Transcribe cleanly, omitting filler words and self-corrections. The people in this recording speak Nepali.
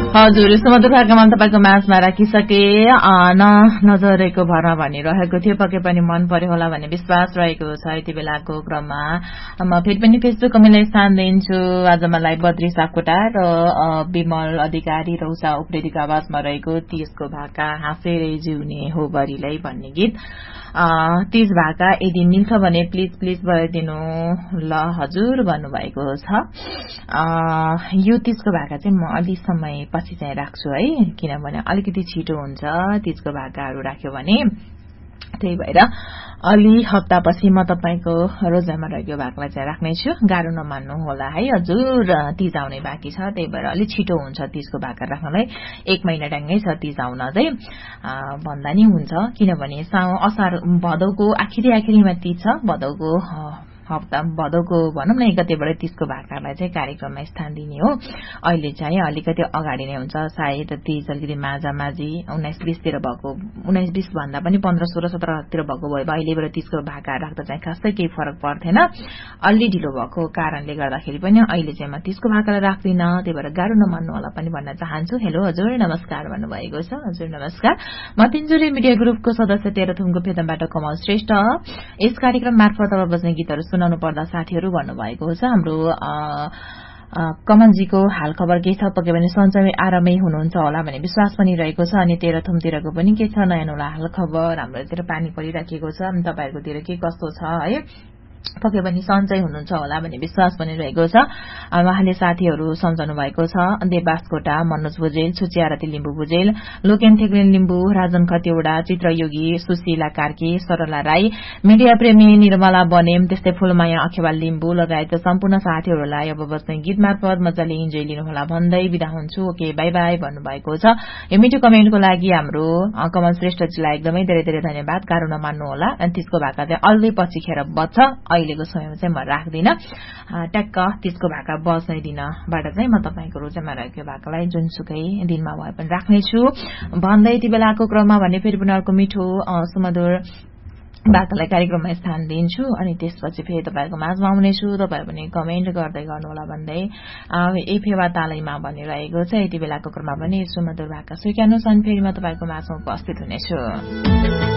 हजुर सुमधुर भाकामा तपाईको माझमा राखिसके नजरेको भरमा भनिरहेको थियो पक्कै पनि मन पर्यो होला भन्ने विश्वास रहेको छ। यति बेलाको क्रममा म फेरि पनि फेसबुक कमेन्टलाई स्थान दिन्छु। आज मलाई बद्री सापकोटा र विमल अधिकारी र उषा उप्रेतीको आवाजमा रहेको तीजको भाका हाँसेरै जिउने हो बरीलाई भन्ने गीत। तीज भाका यदि मिल्छ भने प्लिज प्लिज गरिदिनु ल हजुर भन्नुभएको छ। यो तीजको भाका चाहिँ म अलि समय पछि चाहिँ राख्छु है, किनभने अलिकति छिटो हुन्छ तीजको भाकाहरू राख्यो भने। त्यही भएर अलि हप्तापछि म तपाईको रोजाइमा रहेको भाकालाई चाहिँ राख्नेछु। गाह्रो नमान्नु होला है हजुर, तीज आउने बाँकी छ, त्यही भएर अलि छिटो हुन्छ तीजको भाका राख्नलाई। 1 महिना ड्याङ्गै छ तीज आउन चाहिँ भन्दा नि हुन्छ, किनभने असार भदौको आखिरीमा तीज छ। भदौको हप्ता भदौको भनौँ न 1 गतेबाट तीजको भाकालाई चाहिँ कार्यक्रममा स्थान दिने हो। अहिले चाहिँ अलिकति अगाडि नै हुन्छ, सायद तीज अलिकति माझी 19-20 तिर भएको, 19-20 भन्दा पनि 15-16-17 तिर भएको भए अहिलेबाट तीजको भाका राख्दा चाहिँ खासै केही फरक पर्थेन। अलि ढिलो भएको कारणले गर्दाखेरि पनि अहिले चाहिँ म तीजको भाकालाई राख्दिन, त्यही भएर गाह्रो नमान्नु होला पनि भन्न चाहन्छु। हेलो हजुर नमस्कार भन्नुभएको छ। हजुर नमस्कार, म तिनजुरे मिडिया ग्रुपको सदस्य तेह्रथुमको फेदमबाट कमल श्रेष्ठ। यस कार्यक्रम मार्फत अब बज्ने गीतहरू सुनाउनु पर्दा साथीहरू भन्नुभएको छ। हाम्रो कमलजीको हाल खबर के छ, पक्कै पनि सन्चै आरामै हुनुहुन्छ होला भन्ने विश्वास पनि रहेको छ। अनि तेह्रथुमतिरको पनि के छ नयाँ नौला हाल खबर, हाम्रोतिर पानी परिराखेको छ, अनि तपाईहरुकोतिर के कस्तो छ है, पक्कै पनि सन्चै हुनुहुन्छ होला भन्ने विश्वास पनि रहेको छ। उहाँले साथीहरू सम्झाउनु भएको छ। देवबास कोटा, मनोज भुजेल, सुचियारती लिम्बू भुजेल, लोकेन ठेक्रेन लिम्बू, राजन खतिवड़ा, चित्रयोगी, सुशीला कार्की, सरला राई, मिडिया प्रेमी निर्मला बनेम, त्यस्तै फूलमाया अखेवाल लिम्बू लगायत सम्पूर्ण साथीहरूलाई अब बस्ने गीत मार्फत मजाले इन्जोय लिनुहोला भन्दै बिदा हुन्छु। ओके बाई बाई भन्नुभएको छ। यो मिठो कमेन्टको लागि हाम्रो कमल श्रेष्ठजीलाई एकदमै धेरै धेरै धन्यवाद। गाह्रो नमान्नु होला, अनि त्यसको भाका चाहिँ अलि पछि खेर बज्छ, अहिलेको समयमा चाहिँ म राख्दिन। ट्याक्क त्यसको भाका बज्नै दिनबाट चाहिँ म तपाईको रोजाइमा रहेको भाकालाई जुनसुकै दिनमा भए पनि राख्नेछु भन्दै यति बेलाको क्रममा भने फेरि पनि अर्को मिठो सुमधुर भाकालाई कार्यक्रममा स्थान दिन्छु। अनि त्यसपछि फेरि तपाईको माझमा आउनेछु। तपाईहरु पनि कमेन्ट गर्दै गर्नुहोला भन्दै फेवा तालैमा भनिरहेको छ। यति बेलाको क्रममा पनि सुमधुर भाका स्वीकार्नुहोस्, अनि फेरि म तपाईको माझमा उपस्थित हुनेछु।